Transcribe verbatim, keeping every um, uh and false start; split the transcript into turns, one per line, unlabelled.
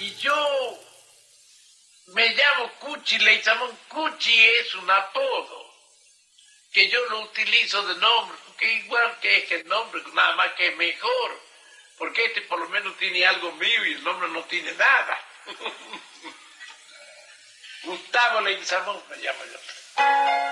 Y yo me llamo Cuchi Leguizamón. Cuchi es un apodo que yo lo utilizo de nombre, porque igual que es que el nombre, nada más que es mejor, porque este por lo menos tiene algo mío y el nombre no tiene nada. Gustavo Leguizamón me llamo yo.